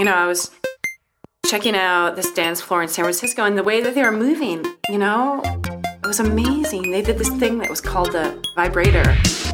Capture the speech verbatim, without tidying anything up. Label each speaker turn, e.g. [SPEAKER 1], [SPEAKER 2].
[SPEAKER 1] you know, I was checking out this dance floor in San Francisco, and the way that they were moving, you know, it was amazing. They did this thing that was called the vibrator.